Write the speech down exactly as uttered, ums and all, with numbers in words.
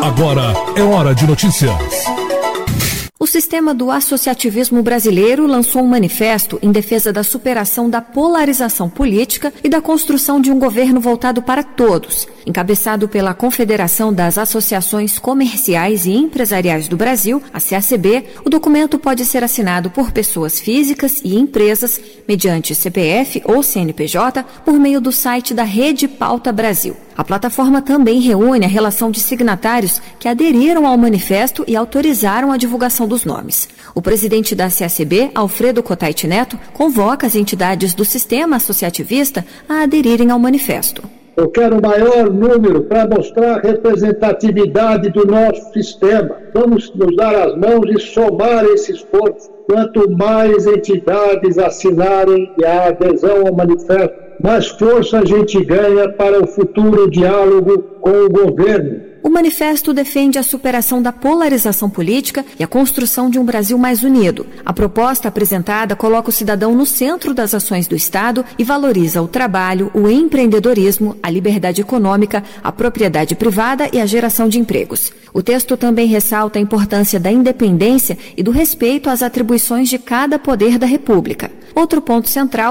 Agora é hora de notícias. O sistema do associativismo brasileiro lançou um manifesto em defesa da superação da polarização política e da construção de um governo voltado para todos. Encabeçado pela Confederação das Associações Comerciais e Empresariais do Brasil, a C A C B, o documento pode ser assinado por pessoas físicas e empresas, mediante C P F ou C N P J, por meio do site da Rede Pauta Brasil. A plataforma também reúne a relação de signatários que aderiram ao manifesto e autorizaram a divulgação dos nomes. O presidente da C A C B, Alfredo Cotait Neto, convoca as entidades do sistema associativista a aderirem ao manifesto. Eu quero o maior número para mostrar a representatividade do nosso sistema. Vamos nos dar as mãos e somar esse esforço. Quanto mais entidades assinarem a adesão ao manifesto, mais força a gente ganha para o futuro diálogo com o governo. O manifesto defende a superação da polarização política e a construção de um Brasil mais unido. A proposta apresentada coloca o cidadão no centro das ações do Estado e valoriza o trabalho, o empreendedorismo, a liberdade econômica, a propriedade privada e a geração de empregos. O texto também ressalta a importância da independência e do respeito às atribuições de cada poder da República. Outro ponto central